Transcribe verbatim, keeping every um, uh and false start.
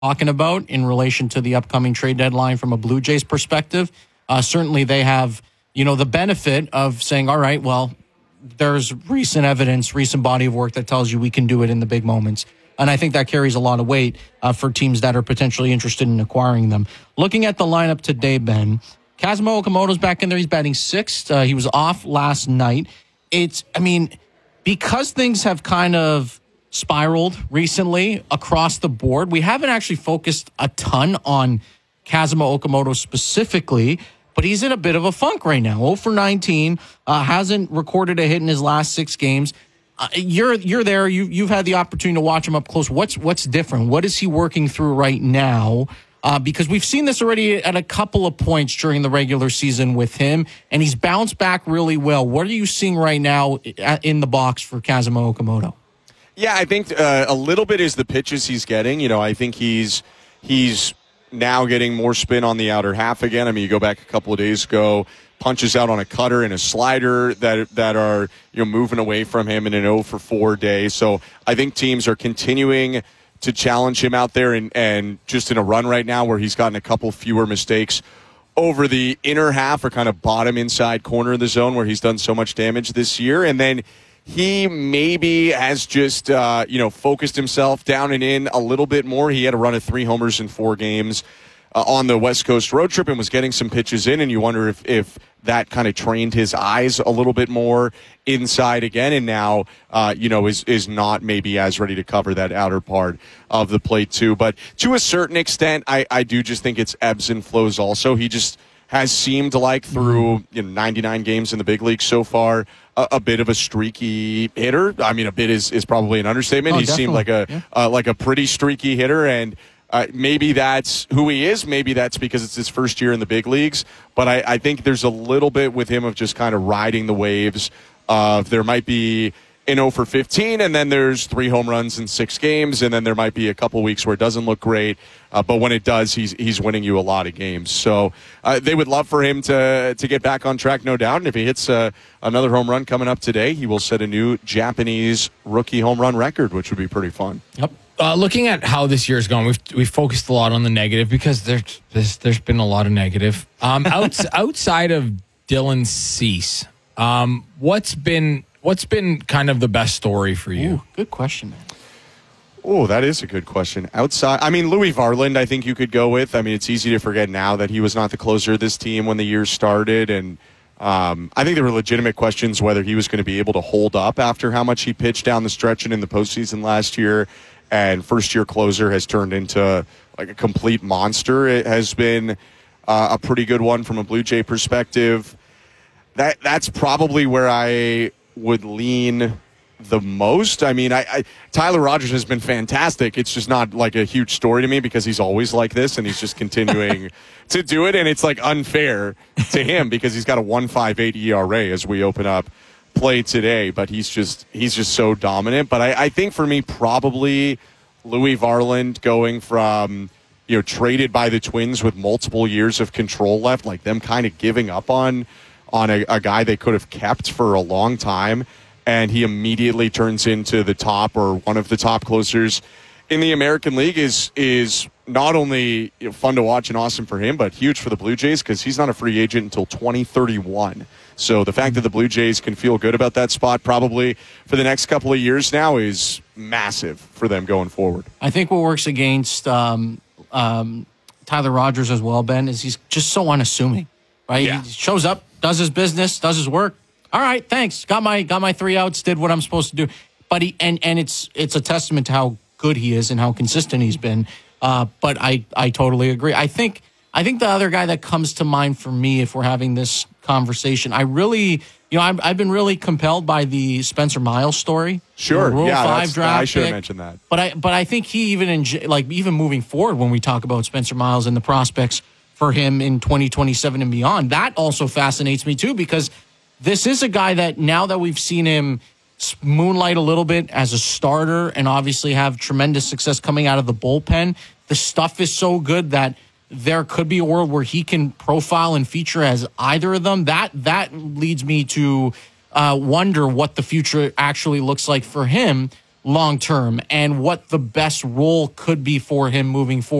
talking about in relation to the upcoming trade deadline from a Blue Jays perspective. Uh, certainly they have, you know, the benefit of saying, all right, well, there's recent evidence, recent body of work that tells you we can do it in the big moments. And I think that carries a lot of weight uh, for teams that are potentially interested in acquiring them. Looking at the lineup today, Ben, Kazuma Okamoto's back in there. He's batting sixth. Uh, he was off last night. It's, I mean, because things have kind of spiraled recently across the board, we haven't actually focused a ton on Kazuma Okamoto specifically, but he's in a bit of a funk right now. oh for nineteen, uh, hasn't recorded a hit in his last six games. Uh, you're you're there. You you've had the opportunity to watch him up close. What's what's different? What is he working through right now? Uh, because we've seen this already at a couple of points during the regular season with him, and he's bounced back really well. What are you seeing right now in the box for Kazuma Okamoto? Yeah, I think uh, a little bit is the pitches he's getting. You know, I think he's he's now getting more spin on the outer half again. I mean, you go back a couple of days ago, punches out on a cutter and a slider that that are, you know, moving away from him in an oh for four day. So I think teams are continuing to challenge him out there, and, and just in a run right now where he's gotten a couple fewer mistakes over the inner half or kind of bottom inside corner of the zone where he's done so much damage this year. And then he maybe has just, uh, you know, focused himself down and in a little bit more. He had a run of three homers in four games uh, on the West Coast road trip and was getting some pitches in, and you wonder if, if that kind of trained his eyes a little bit more inside again, and now, uh, you know, is is not maybe as ready to cover that outer part of the plate too. But to a certain extent, I, I do just think it's ebbs and flows also. He just has seemed like through, you know, ninety-nine games in the big league so far, a, a bit of a streaky hitter. I mean, a bit is, is probably an understatement. Oh, he definitely. seemed like a yeah. uh, like a pretty streaky hitter, and uh, maybe that's who he is. Maybe that's because it's his first year in the big leagues. But I, I think there's a little bit with him of just kind of riding the waves of there might be an oh for fifteen, and then there's three home runs in six games, and then there might be a couple weeks where it doesn't look great. Uh, but when it does, he's he's winning you a lot of games. So uh, they would love for him to to get back on track, no doubt. And if he hits uh, another home run coming up today, he will set a new Japanese rookie home run record, which would be pretty fun. Yep. Uh, looking at how this year's gone, we've we've focused a lot on the negative because there's there's, there's been a lot of negative. Um, outs, outside of Dylan Cease, um, what's been what's been kind of the best story for you? Ooh, good question, man. Oh, that is a good question. Outside, I mean, Louis Varland, I think you could go with. I mean, it's easy to forget now that he was not the closer of this team when the year started. And um, I think there were legitimate questions whether he was going to be able to hold up after how much he pitched down the stretch and in the postseason last year. And first-year closer has turned into like a complete monster. It has been uh, a pretty good one from a Blue Jay perspective. That That's probably where I would lean the most. I mean, I, I Tyler Rogers has been fantastic. It's just not like a huge story to me because he's always like this and he's just continuing to do it, and it's like unfair to him because he's got a one point five eight E R A as we open up play today, but he's just he's just so dominant. But I, I think for me, probably Louis Varland going from, you know, traded by the Twins with multiple years of control left, like them kind of giving up on on a, a guy they could have kept for a long time, and he immediately turns into the top or one of the top closers in the American League is is not only, you know, fun to watch and awesome for him, but huge for the Blue Jays because he's not a free agent until twenty thirty-one. So the fact that the Blue Jays can feel good about that spot probably for the next couple of years now is massive for them going forward. I think what works against um, um, Tyler Rogers as well, Ben, is he's just so unassuming, right? Yeah. He shows up, does his business, does his work. All right, thanks. Got my got my three outs, did what I'm supposed to do. But he and and it's it's a testament to how good he is and how consistent he's been. Uh, but I I totally agree. I think I think the other guy that comes to mind for me, if we're having this conversation, I really, you know, I've, I've been really compelled by the Spencer Miles story. Sure, the Rule yeah, five draft I should have pick. mentioned that. But I but I think he even enj- like even moving forward when we talk about Spencer Miles and the prospects for him in twenty twenty-seven and beyond, that also fascinates me too, because this is a guy that now that we've seen him moonlight a little bit as a starter and obviously have tremendous success coming out of the bullpen, the stuff is so good that there could be a world where he can profile and feature as either of them. That that leads me to uh, wonder what the future actually looks like for him. long term and what the best role could be for him moving forward.